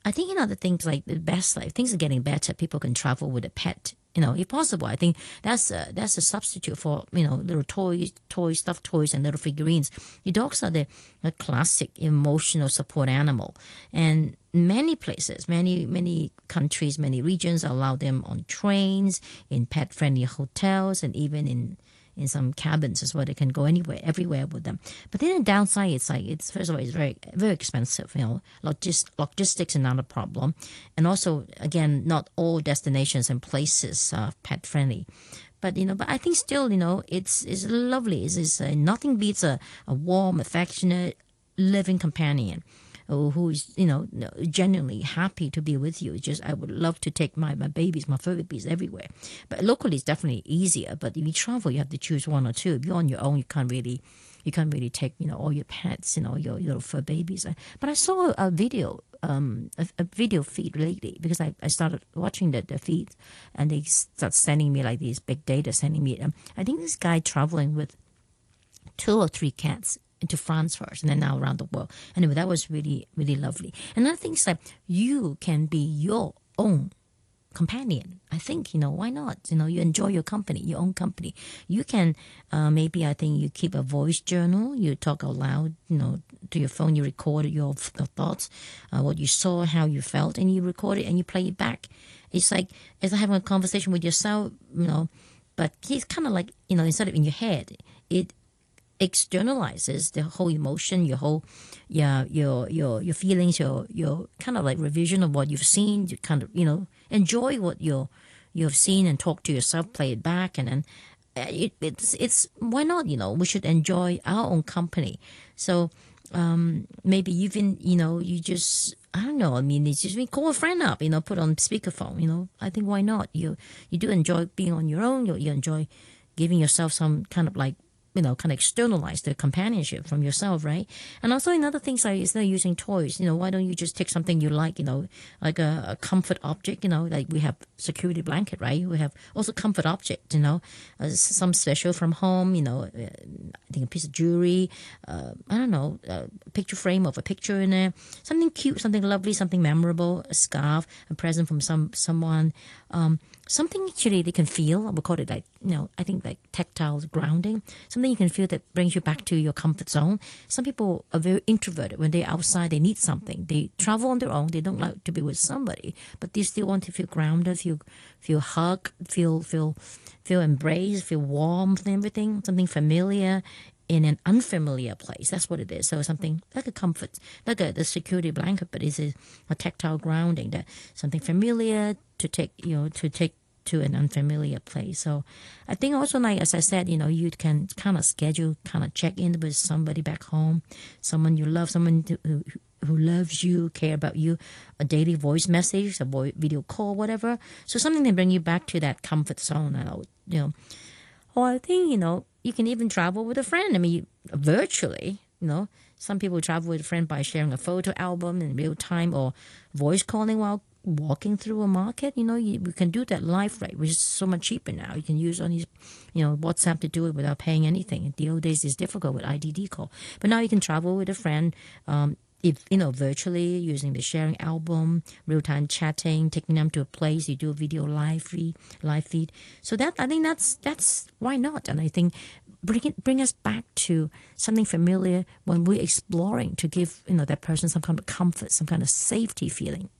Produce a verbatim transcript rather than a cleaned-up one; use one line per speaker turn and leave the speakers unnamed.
I think, you know, the things like the best life, things are getting better. People can travel with a pet, you know, if possible. I think that's a, that's a substitute for, you know, little toys, toys, stuffed toys and little figurines. Your dogs are the, the classic emotional support animal. And many places, many, many countries, many regions allow them on trains, in pet-friendly hotels, and even in in some cabins as well. They can go anywhere, everywhere with them. But then the downside, it's like, it's first of all, it's very, very expensive. You know, Logis- logistics is another problem. And also, again, not all destinations and places are pet friendly. But, you know, but I think still, you know, it's, it's lovely. It's, it's uh, nothing beats a, a warm, affectionate, living companion who is, you know, genuinely happy to be with you. It's just, I would love to take my, my babies, my fur babies everywhere. But locally, it's definitely easier. But if you travel, you have to choose one or two. If you're on your own, you can't really, you can't really take, you know, all your pets, you know, your, your little fur babies. But I saw a video, um, a, a video feed lately, because I, I started watching the, the feed, and they start sending me like these big data, sending me, um, I think this guy traveling with two or three cats into France first, and then now around the world. Anyway, that was really, really lovely. Another thing is that you can be your own companion. I think, you know, why not? You know, you enjoy your company, your own company. You can, uh, maybe I think you keep a voice journal, you talk out loud, you know, to your phone, you record your, your thoughts, uh, what you saw, how you felt, and you record it and you play it back. It's like, it's like having a conversation with yourself, you know, but it's kind of like, you know, instead of in your head, it externalizes the whole emotion, your whole, yeah, your your your feelings, your your kind of like revision of what you've seen. You kind of, you know, enjoy what you you've seen and talk to yourself, play it back, and then uh, it, it's it's why not? You know, we should enjoy our own company. So um, maybe even, you know, you just, I don't know. I mean, it's just, we call a friend up, you know, put on speakerphone. You know, I think why not? You you do enjoy being on your own. You you enjoy giving yourself some kind of like, you know, kind of externalize the companionship from yourself, right? And also another thing is like, instead of using toys, you know, why don't you just take something you like, you know, like a, a comfort object, you know, like we have security blanket, right? We have also comfort object, you know, uh, some special from home, you know, uh, I think a piece of jewelry, uh, I don't know, a picture frame of a picture in there, something cute, something lovely, something memorable, a scarf, a present from some someone, um, something actually they can feel. I would call it like, you know, I think like tactile grounding. Something you can feel that brings you back to your comfort zone. Some people are very introverted. When they're outside, they need something. They travel on their own. They don't like to be with somebody, but they still want to feel grounded, feel feel hugged, feel feel feel embraced, feel warmth and everything. Something familiar in an unfamiliar place. That's what it is. So something like a comfort, like a the security blanket, but it's a, a tactile grounding, that something familiar to take, you know, to take to an unfamiliar place. So I think also, like as I said, you know, you can kind of schedule, kind of check in with somebody back home, someone you love, someone who, who loves you, care about you, a daily voice message, a voice, video call, whatever. So something that bring you back to that comfort zone. I know, you know. Or I think, you know, you can even travel with a friend. I mean, virtually, you know. Some people travel with a friend by sharing a photo album in real time, or voice calling while walking through a market. You know, you, we can do that live, right, which is so much cheaper now. You can use on these, you know, WhatsApp to do it without paying anything. In the old days, it's difficult with I D D call. But now you can travel with a friend, um, if, you know, virtually using the sharing album, real-time chatting, taking them to a place, you do a video live feed, live feed. So that, I think that's, that's why not? And I think bring it, bring us back to something familiar when we're exploring, to give, you know, that person some kind of comfort, some kind of safety feeling.